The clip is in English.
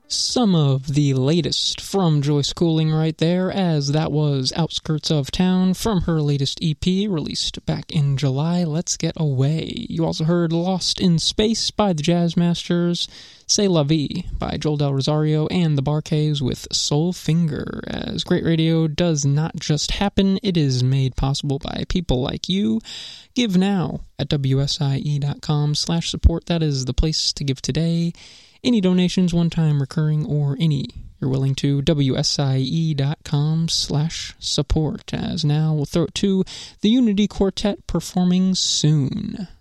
Some of the latest from Joyce Cooling right there, as that was Outskirts of Town from her latest EP released back in July, Let's Get Away. You also heard Lost in Space by the Jazz Masters, C'est La Vie by Joel Del Rosario, and the Bar-Kays with Soul Finger. As great radio does not just happen, it is made possible by people like you. Give now at wsie.com/support. That is the place to give today. Any donations, one-time, recurring, or any you're willing to, wsie.com/support. As now we'll throw it to the Unity Quartet performing Soon.